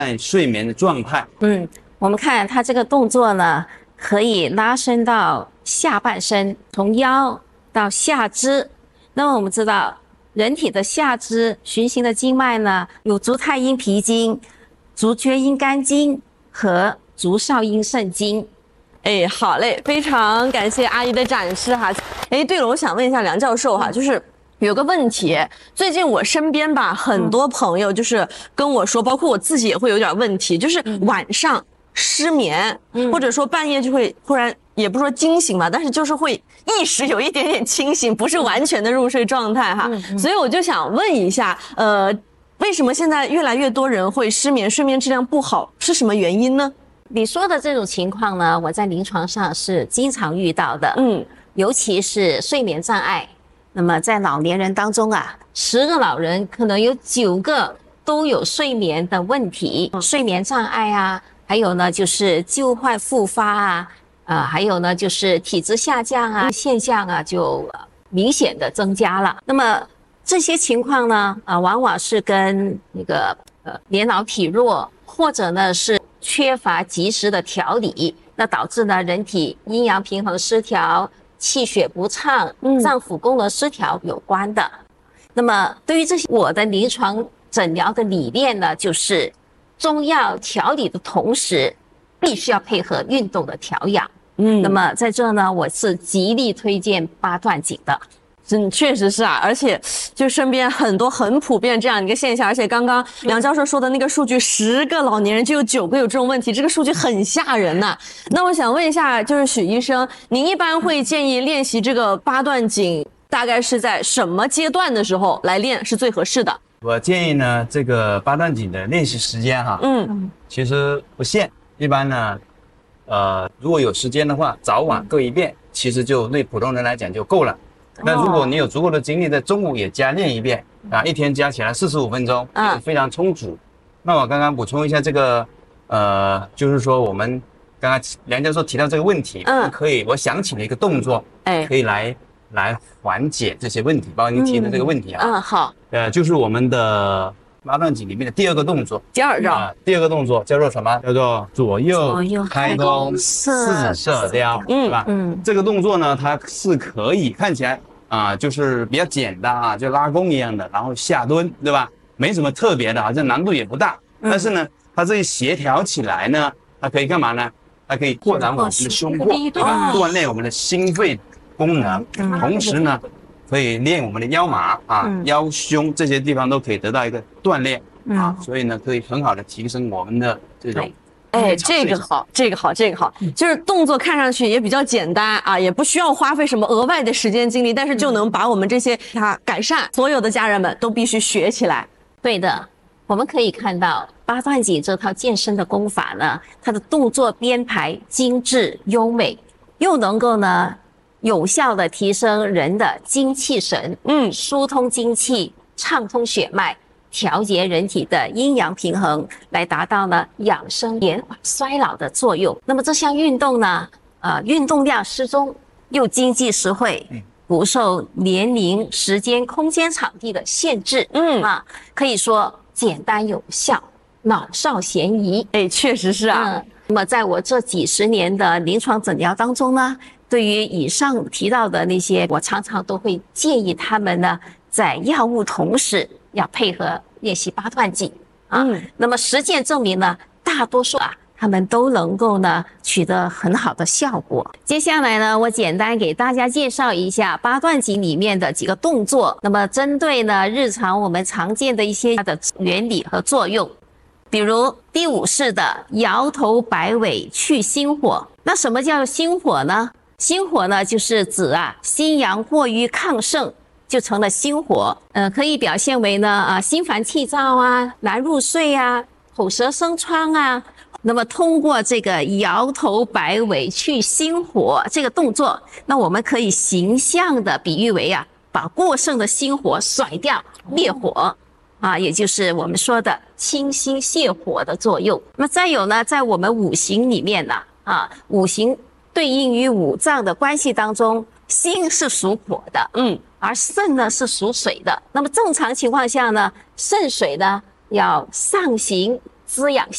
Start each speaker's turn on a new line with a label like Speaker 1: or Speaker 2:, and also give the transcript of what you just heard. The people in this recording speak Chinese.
Speaker 1: 睡眠的状态。
Speaker 2: 我们看它这个动作呢，可以拉伸到下半身，从腰到下肢。那么我们知道，人体的下肢循行的经脉呢，有足太阴脾经、足厥阴肝经和足少阴肾经。
Speaker 3: 好嘞，非常感谢阿姨的展示哈。对了，我想问一下梁教授哈，就是有个问题，最近我身边吧，很多朋友就是跟我说，包括我自己也会有点问题，就是晚上失眠，或者说半夜就会忽然，也不说惊醒吧，但是就是会意识有一点点清醒，不是完全的入睡状态哈。所以我就想问一下，为什么现在越来越多人会失眠，睡眠质量不好，是什么原因呢？
Speaker 2: 你说的这种情况呢，我在临床上是经常遇到的，尤其是睡眠障碍。那么在老年人当中啊，10个老人可能有9个都有睡眠的问题，睡眠障碍啊，还有呢就是旧患复发啊，还有呢就是体质下降啊，现象啊就明显的增加了。那么这些情况呢，往往是跟那个年老体弱，或者呢是缺乏及时的调理，那导致呢人体阴阳平衡失调、气血不畅、脏腑功能失调有关的。那么对于这些，我的临床诊疗的理念呢，就是中药调理的同时，必须要配合运动的调养。那么在这呢，我是极力推荐八段锦的。
Speaker 3: 确实是啊，而且就身边很多很普遍这样一个现象，而且刚刚梁教授说的那个数据，10个老年人就有9个有这种问题，这个数据很吓人呐。那我想问一下，就是许医生，您一般会建议练习这个八段锦，大概是在什么阶段的时候来练是最合适的？
Speaker 1: 我建议呢，这个八段锦的练习时间哈，其实不限，一般呢，如果有时间的话，早晚各一遍，其实就对普通人来讲就够了。那如果你有足够的精力，在中午也加练一遍一天加起来45分钟，非常充足。那我刚刚补充一下这个，就是说我们刚刚梁教授提到这个问题，可以，我想起了一个动作，可以来缓解这些问题，包括您提的这个问题
Speaker 2: 好，
Speaker 1: 就是我们的八段锦里面的第2个动作，
Speaker 3: 第2招，
Speaker 1: 第2个动作叫做什么？叫做左右开弓四射雕，是吧？这个动作呢，它是可以看起来就是比较简单就拉弓一样的，然后下蹲，对吧？没什么特别的，好像难度也不大。但是呢，它这一协调起来呢，它可以干嘛呢？它可以扩展我们的胸廓，对吧？锻炼我们的心肺功能，同时呢，可以练我们的腰马腰胸这些地方都可以得到一个锻炼所以呢，可以很好的提升我们的这种。
Speaker 3: 这个好，就是动作看上去也比较简单也不需要花费什么额外的时间精力，但是就能把我们这些改善。所有的家人们都必须学起来。
Speaker 2: 对的，我们可以看到八段锦这套健身的功法呢，它的动作编排精致优美，又能够呢有效的提升人的精气神，疏通精气，畅通血脉，调节人体的阴阳平衡，来达到呢养生延缓衰老的作用。那么这项运动呢，运动量适中，又经济实惠，不受年龄、时间、空间、场地的限制，可以说简单有效，老少咸宜。
Speaker 3: 确实是
Speaker 2: 那么在我这几10年的临床诊疗当中呢，对于以上提到的那些，我常常都会建议他们呢，在药物同时要配合练习八段锦那么实践证明呢，大多数他们都能够呢取得很好的效果。接下来呢，我简单给大家介绍一下八段锦里面的几个动作。那么针对呢日常我们常见的一些它的原理和作用，比如第5式的摇头摆尾去心火。那什么叫心火呢？心火呢，就是指心阳过于亢盛，就成了心火。可以表现为呢心烦气躁难入睡口舌生疮那么通过这个摇头摆尾去心火这个动作，那我们可以形象的比喻为把过剩的心火甩掉，灭火也就是我们说的清心泻火的作用。那么再有呢，在我们五行里面呢五行对应于五脏的关系当中，心是属火的，而肾呢是属水的。那么正常情况下呢，肾水呢要上行滋养